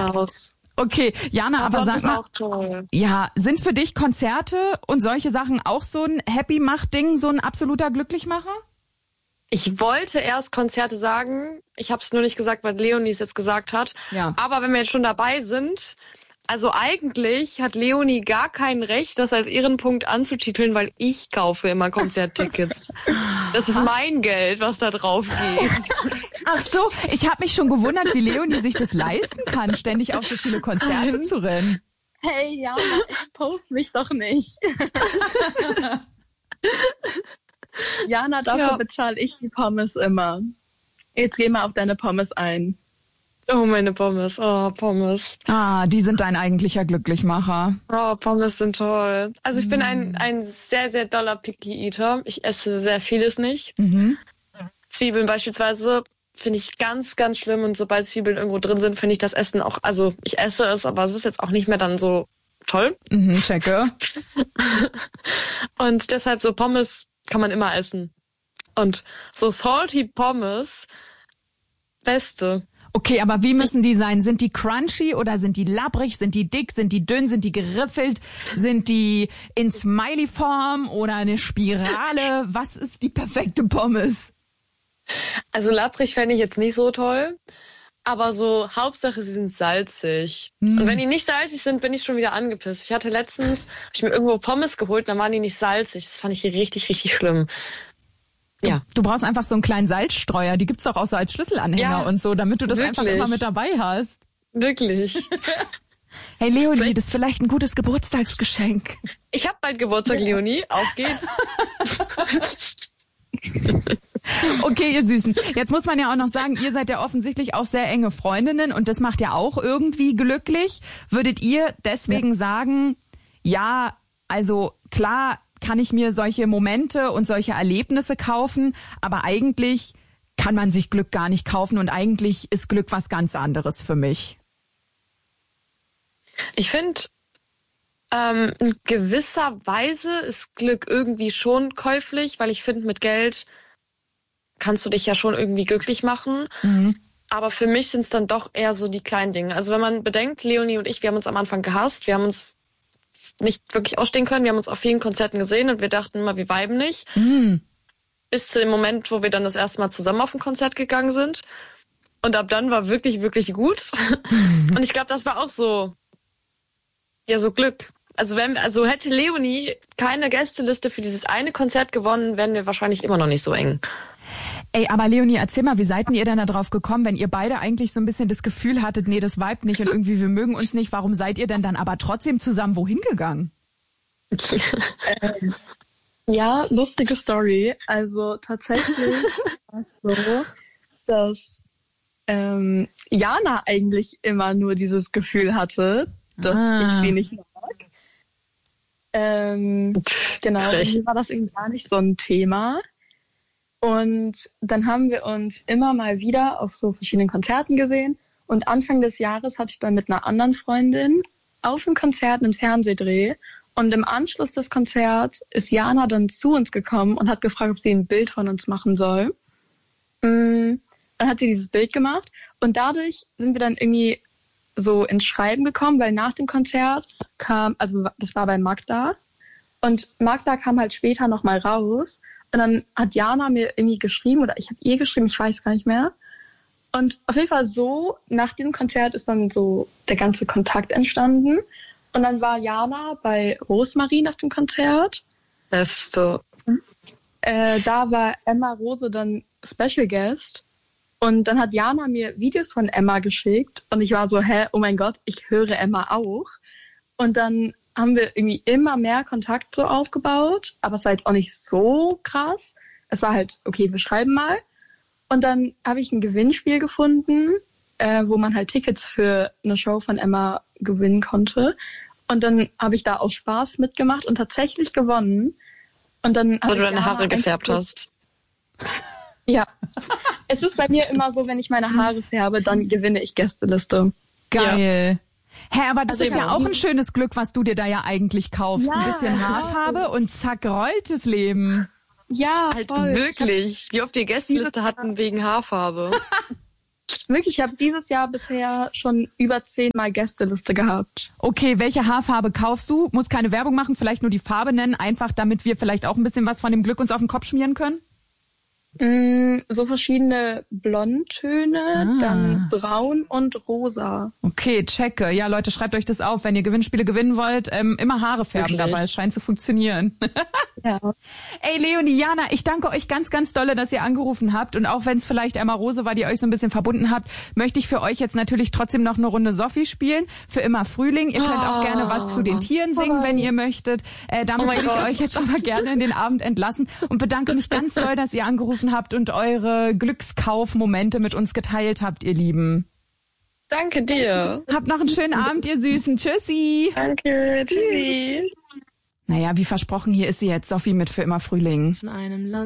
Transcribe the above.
Hinaus. Okay, Jana, aber sag mal, auch toll. Ja, sind für dich Konzerte und solche Sachen auch so ein Happy-Mach-Ding, so ein absoluter Glücklichmacher? Ich wollte erst Konzerte sagen, ich habe es nur nicht gesagt, weil Leonie es jetzt gesagt hat. Ja. Aber wenn wir jetzt schon dabei sind, also eigentlich hat Leonie gar kein Recht, das als Ehrenpunkt anzutiteln, weil ich kaufe immer Konzerttickets. Das ist mein Geld, was da drauf geht. Ach so, ich habe mich schon gewundert, wie Leonie sich das leisten kann, ständig auf so viele Konzerte zu rennen. Hey, Jana, ich poste mich doch nicht. Jana, dafür bezahle ich die Pommes immer. Jetzt geh mal auf deine Pommes ein. Oh, meine Pommes. Oh, Pommes. Ah, die sind dein eigentlicher Glücklichmacher. Oh, Pommes sind toll. Also ich bin ein sehr, sehr doller Picky Eater. Ich esse sehr vieles nicht. Mhm. Zwiebeln beispielsweise finde ich ganz, ganz schlimm. Und sobald Zwiebeln irgendwo drin sind, finde ich das Essen auch, also ich esse es, aber es ist jetzt auch nicht mehr dann so toll. Mhm, checke. Und deshalb so Pommes kann man immer essen. Und so salty Pommes, beste. Okay, aber wie müssen die sein? Sind die crunchy oder sind die labbrig? Sind die dick? Sind die dünn? Sind die geriffelt? Sind die in Smiley-Form oder eine Spirale? Was ist die perfekte Pommes? Also labbrig fände ich jetzt nicht so toll. Aber so, Hauptsache, sie sind salzig. Und wenn die nicht salzig sind, bin ich schon wieder angepisst. Ich hatte letztens, hab ich mir irgendwo Pommes geholt, dann waren die nicht salzig. Das fand ich richtig, richtig schlimm. Ja. Du brauchst einfach so einen kleinen Salzstreuer. Die gibt's doch auch so als Schlüsselanhänger und so, damit du das einfach immer mit dabei hast. Wirklich. Hey Leonie, das ist vielleicht ein gutes Geburtstagsgeschenk. Ich habe bald Geburtstag, Leonie. Auf geht's. Okay, ihr Süßen. Jetzt muss man ja auch noch sagen, ihr seid ja offensichtlich auch sehr enge Freundinnen und das macht ja auch irgendwie glücklich. Würdet ihr deswegen sagen, ja, also klar kann ich mir solche Momente und solche Erlebnisse kaufen, aber eigentlich kann man sich Glück gar nicht kaufen und eigentlich ist Glück was ganz anderes für mich. Ich finde, in gewisser Weise ist Glück irgendwie schon käuflich, weil ich finde, mit Geld kannst du dich ja schon irgendwie glücklich machen. Mhm. Aber für mich sind es dann doch eher so die kleinen Dinge. Also wenn man bedenkt, Leonie und ich, wir haben uns am Anfang gehasst, wir haben uns nicht wirklich ausstehen können, wir haben uns auf vielen Konzerten gesehen und wir dachten immer, wir viben nicht. Mhm. Bis zu dem Moment, wo wir dann das erste Mal zusammen auf ein Konzert gegangen sind. Und ab dann war wirklich, wirklich gut. Mhm. Und ich glaube, das war auch so, ja, so Glück. Also hätte Leonie keine Gästeliste für dieses eine Konzert gewonnen, wären wir wahrscheinlich immer noch nicht so eng. Ey, aber Leonie, erzähl mal, wie seid ihr denn da drauf gekommen, wenn ihr beide eigentlich so ein bisschen das Gefühl hattet, nee, das vibet nicht und irgendwie wir mögen uns nicht, warum seid ihr denn dann aber trotzdem zusammen wohin gegangen? Ja, lustige Story. Also tatsächlich war es so, dass Jana eigentlich immer nur dieses Gefühl hatte, dass ich sie nicht mag. Genau, mir war das irgendwie gar nicht so ein Thema. Und dann haben wir uns immer mal wieder auf so verschiedenen Konzerten gesehen. Und Anfang des Jahres hatte ich dann mit einer anderen Freundin auf einem Konzert einen Fernsehdreh. Und im Anschluss des Konzerts ist Jana dann zu uns gekommen und hat gefragt, ob sie ein Bild von uns machen soll. Dann hat sie dieses Bild gemacht. Und dadurch sind wir dann irgendwie so ins Schreiben gekommen, weil nach dem Konzert kam, also das war bei Magda. Und Magda kam halt später nochmal raus. Und dann hat Jana mir irgendwie geschrieben, oder ich habe ihr geschrieben, ich weiß gar nicht mehr. Und auf jeden Fall so, nach diesem Konzert ist dann so der ganze Kontakt entstanden. Und dann war Jana bei Rosmarin auf dem Konzert. Das ist so. Da war Emma Rose dann Special Guest. Und dann hat Jana mir Videos von Emma geschickt. Und ich war so, oh mein Gott, ich höre Emma auch. Und dann haben wir irgendwie immer mehr Kontakt so aufgebaut. Aber es war jetzt auch nicht so krass. Es war halt, okay, wir schreiben mal. Und dann habe ich ein Gewinnspiel gefunden, wo man halt Tickets für eine Show von Emma gewinnen konnte. Und dann habe ich da aus Spaß mitgemacht und tatsächlich gewonnen. Und dann weil du deine Haare gefärbt hast. Ja. Es ist bei mir immer so, wenn ich meine Haare färbe, dann gewinne ich Gästeliste. Geil. Ja. Hä, aber das ist ja auch ein schönes Glück, was du dir da ja eigentlich kaufst. Ja, ein bisschen Haarfarbe und zack, rollt das Leben. Ja, halt voll. Wirklich. Wie oft wir Gästeliste hatten wegen Haarfarbe. Wirklich, ich habe dieses Jahr bisher schon über 10 Mal Gästeliste gehabt. Okay, welche Haarfarbe kaufst du? Muss keine Werbung machen, vielleicht nur die Farbe nennen, einfach damit wir vielleicht auch ein bisschen was von dem Glück uns auf den Kopf schmieren können? So verschiedene Blondtöne, dann braun und rosa. Okay, checke. Ja, Leute, schreibt euch das auf, wenn ihr Gewinnspiele gewinnen wollt. Immer Haare färben dabei, es scheint zu funktionieren. Ja. Ey, Leonie, Jana, ich danke euch ganz, ganz dolle, dass ihr angerufen habt. Und auch wenn es vielleicht Emma Rose war, die euch so ein bisschen verbunden habt, möchte ich für euch jetzt natürlich trotzdem noch eine Runde Sophie spielen. Für immer Frühling. Ihr könnt auch gerne was zu den Tieren singen, wenn ihr möchtet. Damit würde ich euch jetzt aber gerne in den Abend entlassen und bedanke mich ganz doll, dass ihr angerufen habt und eure Glückskaufmomente mit uns geteilt habt, ihr Lieben. Danke dir. Habt noch einen schönen Abend, ihr Süßen. Tschüssi. Danke, tschüssi. Naja, wie versprochen, hier ist sie jetzt, Sophie mit Für immer Frühling.